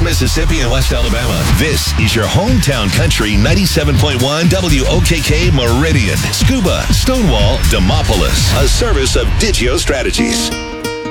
Mississippi and West Alabama. This is your hometown country 97.1 WOKK Meridian. Scuba, Stonewall, Demopolis. A service of Digio Strategies.